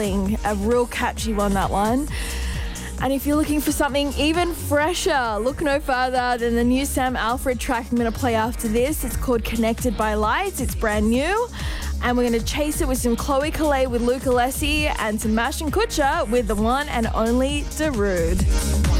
A real catchy one, that one. And if you're looking for something even fresher, look no further than the new Sam Alfred track I'm going to play after this. It's called Connected by Lights. It's brand new. And we're going to chase it with some Chloe Calais with Luca Lessi and some Mashton Kutcher with the one and only Darude.